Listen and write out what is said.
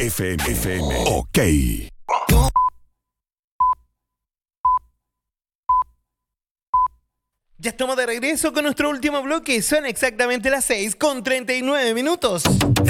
FM. Ok. Ya estamos de regreso con nuestro último bloque. Son exactamente las 6:39.